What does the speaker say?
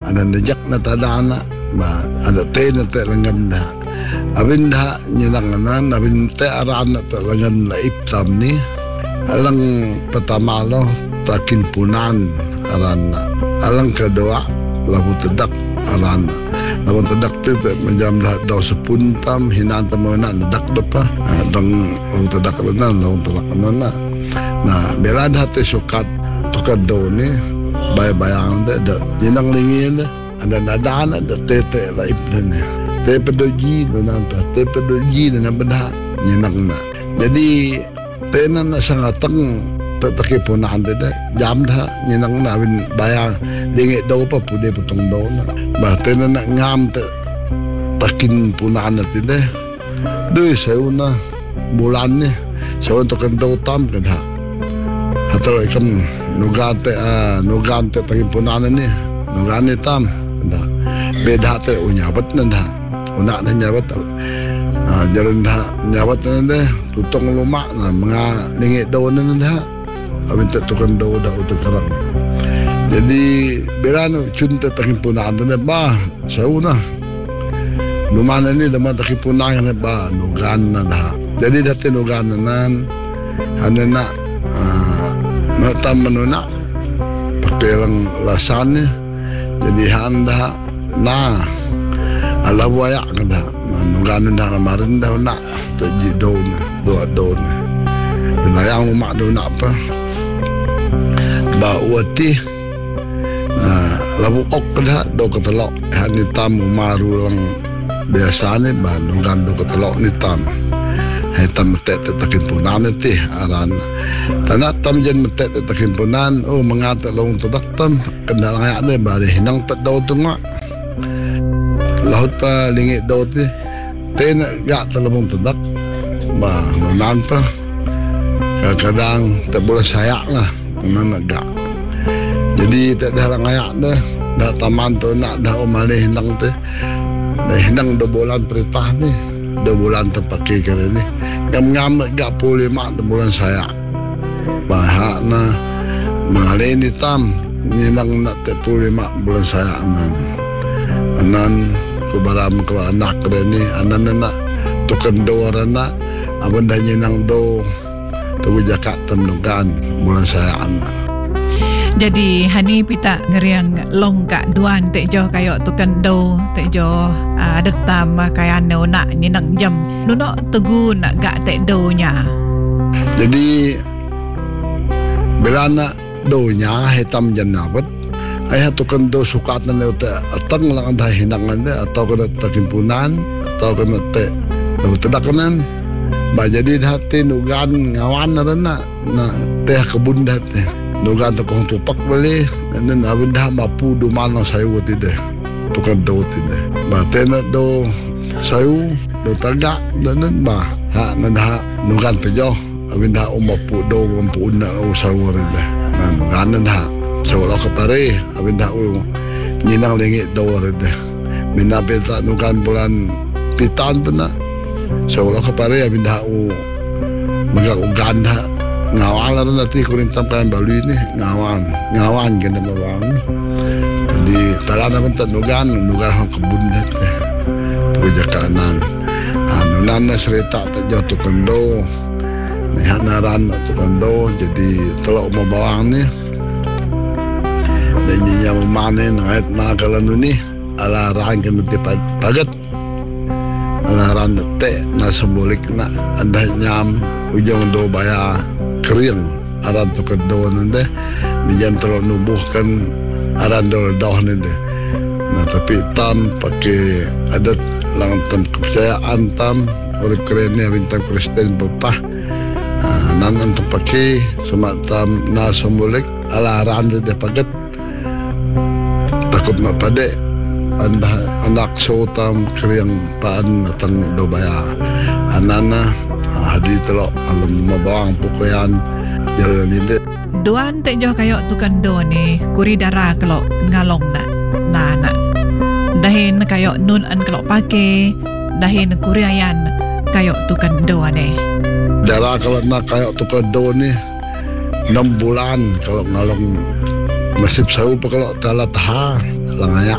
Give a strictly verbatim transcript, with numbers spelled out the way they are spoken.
Ana najak na tadana ba ana te na te langan da. Abin da nyinanganan abin te aran na te langan la iptam ni. Alang pertama lo takin punan aran na. Alang kedua labu tedak aran na. Labu tedak te te menjam dah daw sepuntam hinan temona nedak depa. Dong labu tedak na labu tedak na. Nah, bela dah te sukat tukar do ni. Bayang-bayang ada jenang lingin ada nadaan ada tete laip dan te pedoji dan te pedoji dan benda jenang na jadi tena na sangatang tetake punan ada jam dah jenang na bin bayang dingit do pa pude potong do na ba tena na ngam te takin punan ati de dui seuna bulan ni so untuk do tam kada hatol ikan nugante ah nugante tagin punanan ni nugane tam dah beda te unyabat nanda una na nyabat ah jaran dah nyabat nanda tutong lumak na mga lingit daw nanda abin te tukan daw dah utuk terang jadi bela no cunte tagin punanan na ba sauna lumana ni dama tagin punanan ba nugan na dah jadi dati nugan nan hanena matam menuna pakai lang lasan ni jadi handa na ala buaya kada nungganon dah kemarin dah nak taji daun dua daun binayang umak daun apa bawati na labu ok kada do ketelok hani tam maru lang biasa ni ba nunggan do ketelok ni tam hitam metek takin punan ti aran tanah tam jen metek takin punan oh mengatak long tedak tam kendal ngayak ni bari hinang pet daw tunga laut pa lingit daw ti tena gak telebong tedak ba nan pa kadang tak boleh sayak lah mana gak jadi tak dah ngayak dah dah taman tu nak dah omale hinang tu dah hinang do bulan perintah ni dua bulan terpakai kali ni ngam-ngam gak boleh mak dua bulan saya bahak na mengalih ni tam nyinang nak tak boleh mak bulan saya anan anan ku baram ke anak kali ni anan nak tukan do arana abang dah nyinang do tu jakak tenugan bulan saya anak. Jadi hani pita ngeriang long kak duan tek jo kayo tukan do tek jo adat tam kayan no nak ni nak jam nuno tegu nak gak tek do nya. Jadi bila nak do nya hitam janawat ai tukan do sukat na te atang lang dah hinangan de atau kena takimpunan atau kena te do tedakanan ba jadi hati nugan ngawan na na teh kebun dah teh nugan tu kong tupak beli dan abin dah mapu do manang sayu tide tukar do tide ba tena do sayu do tagak dan ba ha na dah nugan pejo abin dah umapu do mampu na o sayu ride na nugan dah so lo kapare abin dah o nyinang lingit do ride minapita nugan bulan pitan tu na so lo kapare abin dah o magag uganda ngawan na nanti kuning tampan balu ini ngawan ngawan ganda mawang jadi tala naman tanugan nugan hong kebun dete tu jakanan anu nana serita tak jatuh kendo nihanaran tu kendo jadi telok mabawang ni dan nyinya memanen ngait nakalan ni ala rang kena tipat pagat ala ran te na simbolik na ada nyam ujung do baya kering aran tu kedo nende bijam terlalu nubuhkan aran do dah nende nah tapi tam pakai adat lang tam kepercayaan tam orang keren ni bintang Kristen bapa nanan tu pakai semat tam na simbolik ala aran de pagat takut mak pade anda anak so tam kering paan natang do baya anana hadi telok alam mabawang pukuyan jalan ini duan tek jo kayo tukan do ni kuri dara kalau ngalong na na na dahin kayo nun an kalau pake dahin kuri ayan kayo tukan do ni dara kalau nak kayo tukan do ni enam bulan kalau ngalong nasib saya pa kalau talat ha langaya